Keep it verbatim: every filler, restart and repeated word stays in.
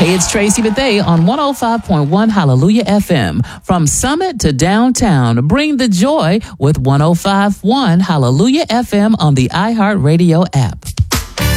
Hey, it's Tracy Bethea on one oh five point one Hallelujah F M. From Summit to downtown, bring the joy with one oh five point one Hallelujah F M on the iHeartRadio app.